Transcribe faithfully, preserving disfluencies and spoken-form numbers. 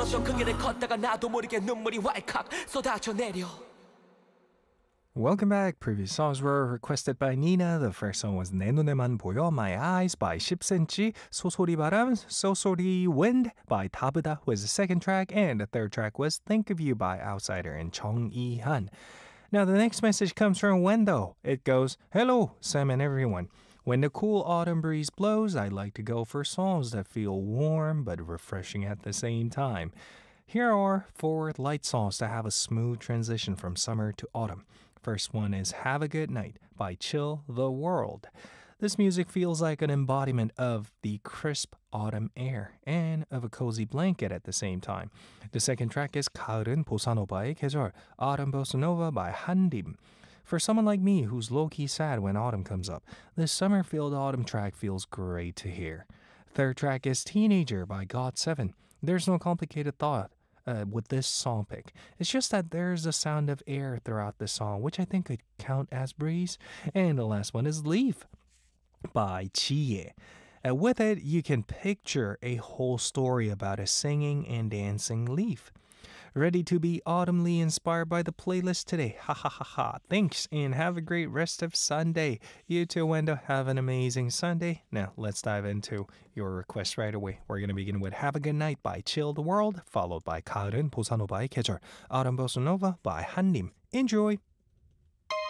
걸었던 그 길을 걷다가 나도 모르게 눈물이 왈칵 쏟아져 내려. Welcome back. Previous songs were requested by Nina. The first song was 내 눈에만 보여, My Eyes by 십 센치. 소소리 바람, 소소리 wind by 다부다 was the second track. And the third track was Think of You by Outsider and Chong Yi-han. Now the next message comes from Wendo. It goes, Hello, Sam and everyone. When the cool autumn breeze blows, I like to go for songs that feel warm but refreshing at the same time. Here are four light songs that have a smooth transition from summer to autumn. First one is Have a Good Night by Chill the World. This music feels like an embodiment of the crisp autumn air and of a cozy blanket at the same time. The second track is 가을은 보사노바의 계절, Autumn Bossa Nova by 한림. For someone like me who's low-key sad when autumn comes up, this summer-filled autumn track feels great to hear. Third track is Teenager by got seven. There's no complicated thought Uh, with this song pick. It's just that there's a sound of air throughout the song, which I think could count as breeze. And the last one is Leaf by Chie. Uh, with it, you can picture a whole story about a singing and dancing leaf. Ready to be autumnly inspired by the playlist today? Ha ha ha ha. Thanks, and have a great rest of Sunday. You too, Wendo. Have an amazing Sunday. Now, let's dive into your request right away. We're going to begin with Have a Good Night by Chill the World, followed by 가을은 보사노바의 계절, Autumn Bossa Nova by 한림. Enjoy!